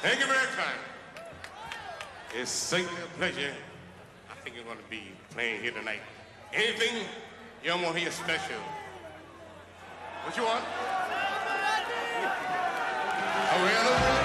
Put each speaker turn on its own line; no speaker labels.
Thank you very much. It's certainly a pleasure. I think you're going to be playing here tonight. Anything you want to hear special? What you want? Oh, well,